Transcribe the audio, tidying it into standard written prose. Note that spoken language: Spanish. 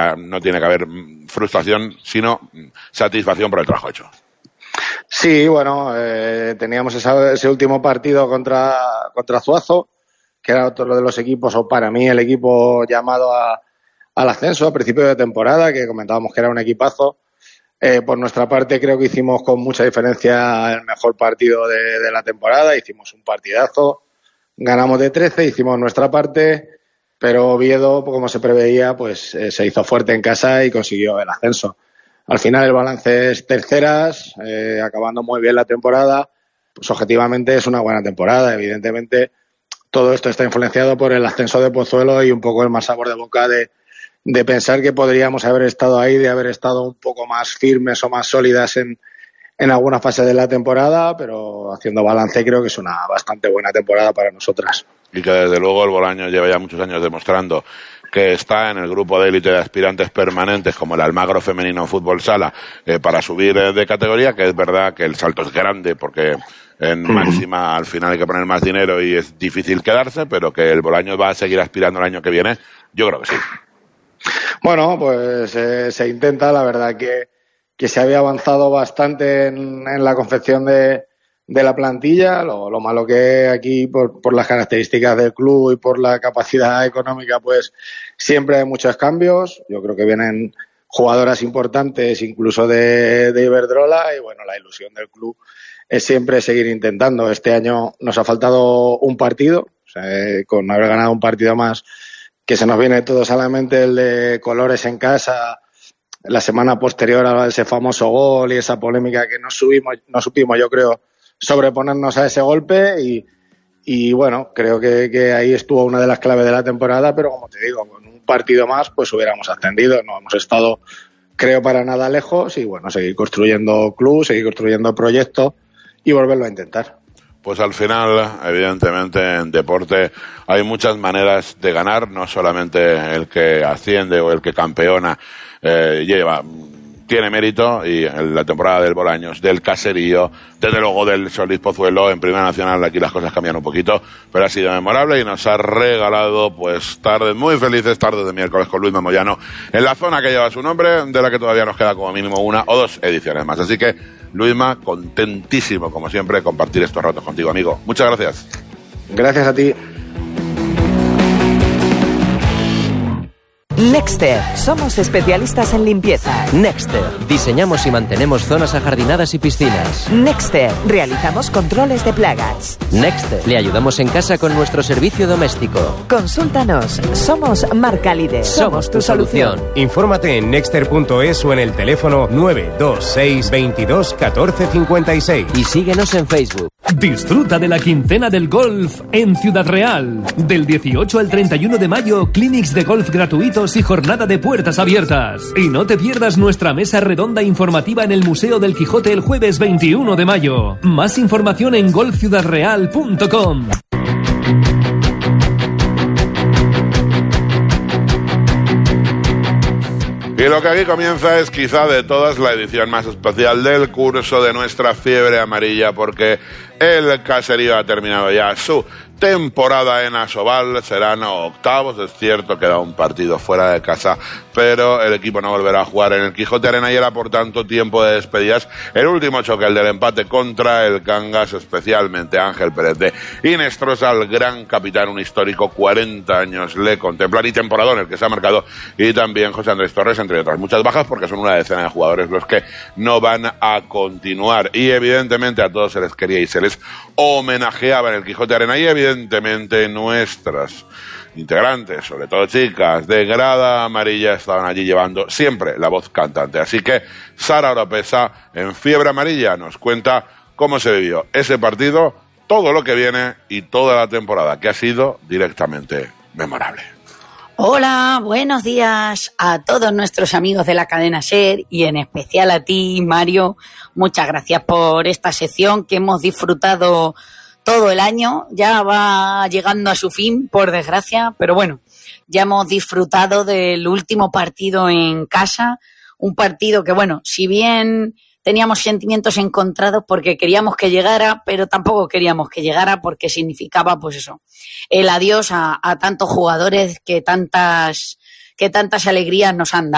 no tiene que haber frustración, sino satisfacción por el trabajo hecho. Sí, bueno, teníamos ese último partido contra Zuazo, que era otro de los equipos, o para mí el equipo llamado al ascenso a principio de temporada, que comentábamos que era un equipazo. Por nuestra parte creo que hicimos con mucha diferencia el mejor partido de la temporada, hicimos un partidazo, ganamos de 13, hicimos nuestra parte, pero Oviedo, como se preveía, pues se hizo fuerte en casa y consiguió el ascenso. Al final el balance es terceras, acabando muy bien la temporada, pues objetivamente es una buena temporada. Evidentemente todo esto está influenciado por el ascenso de Pozuelo y un poco el mal sabor de boca de pensar que podríamos haber estado ahí, de haber estado un poco más firmes o más sólidas en alguna fase de la temporada, pero haciendo balance creo que es una bastante buena temporada para nosotras. Y que desde luego el Bolaños lleva ya muchos años demostrando que está en el grupo de élite de aspirantes permanentes como el Almagro Femenino Fútbol Sala para subir de categoría, que es verdad que el salto es grande porque en máxima al final hay que poner más dinero y es difícil quedarse, pero que el Bolaños va a seguir aspirando el año que viene, yo creo que sí. Bueno, pues se intenta, la verdad que se había avanzado bastante en la confección de la plantilla. Lo malo que aquí, por las características del club y por la capacidad económica, pues siempre hay muchos cambios. Yo creo que vienen jugadoras importantes, incluso de Iberdrola, y bueno, la ilusión del club es siempre seguir intentando. Este año nos ha faltado un partido, o sea, con haber ganado un partido más, que se nos viene todos a la mente, el de Colores en casa, la semana posterior a ese famoso gol y esa polémica que no supimos, yo creo, sobreponernos a ese golpe y bueno, creo que ahí estuvo una de las claves de la temporada, pero como te digo, con un partido más pues hubiéramos ascendido. No hemos estado, creo, para nada lejos y bueno, seguir construyendo club, seguir construyendo proyectos y volverlo a intentar. Pues al final, evidentemente, en deporte hay muchas maneras de ganar, no solamente el que asciende o el que campeona tiene mérito, y en la temporada del Bolaños, del Caserío, desde luego del Solís Pozuelo, en Primera Nacional aquí las cosas cambian un poquito, pero ha sido memorable y nos ha regalado pues tardes muy felices, tardes de miércoles con Luisma Moyano, en la zona que lleva su nombre, de la que todavía nos queda como mínimo una o dos ediciones más. Así que, Luisma, contentísimo como siempre compartir estos ratos contigo, amigo. Muchas gracias. Gracias a ti. Nexter, somos especialistas en limpieza. Nexter, diseñamos y mantenemos zonas ajardinadas y piscinas. Nexter, realizamos controles de plagas. Nexter, le ayudamos en casa con nuestro servicio doméstico. Consúltanos, somos marca líder. Somos tu solución. Infórmate en nexter.es o en el teléfono 926 22 14 56. Y síguenos en Facebook. Disfruta de la quincena del golf en Ciudad Real. Del 18 al 31 de mayo, clinics de golf gratuitos y jornada de puertas abiertas. Y no te pierdas nuestra mesa redonda informativa en el Museo del Quijote el jueves 21 de mayo. Más información en golfciudadreal.com. Y lo que aquí comienza es quizá de todas la edición más especial del curso de nuestra fiebre amarilla, porque el Caserío ha terminado ya su temporada en Asobal. Serán octavos, es cierto que da un partido fuera de casa, pero el equipo no volverá a jugar en el Quijote Arena y era por tanto tiempo de despedidas. El último choque, el del empate contra el Cangas, especialmente Ángel Pérez de Inestrosa, el gran capitán, un histórico, 40 años le contemplan, y temporadón el que se ha marcado, y también José Andrés Torres, entre otras muchas bajas, porque son una decena de jugadores los que no van a continuar, y evidentemente a todos se les quería y se les homenajeaba en el Quijote Arena, y evidentemente nuestras integrantes, sobre todo chicas de grada amarilla, estaban allí llevando siempre la voz cantante. Así que Sara Oropesa, en Fiebre Amarilla, nos cuenta cómo se vivió ese partido, todo lo que viene y toda la temporada, que ha sido directamente memorable. Hola, buenos días a todos nuestros amigos de la cadena SER y en especial a ti, Mario. Muchas gracias por esta sección que hemos disfrutado todo el año. Ya va llegando a su fin, por desgracia, pero bueno, ya hemos disfrutado del último partido en casa, un partido que, bueno, si bien teníamos sentimientos encontrados porque queríamos que llegara, pero tampoco queríamos que llegara porque significaba, pues eso, el adiós a tantos jugadores que tantas alegrías nos han dado.